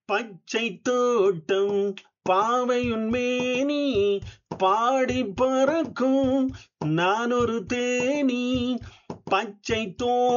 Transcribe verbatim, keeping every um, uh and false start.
பச்சை தோட்டம் பாவையுன் மேனி பாடி பறக்கும் நான் ஒரு தேனி பச்சை தோ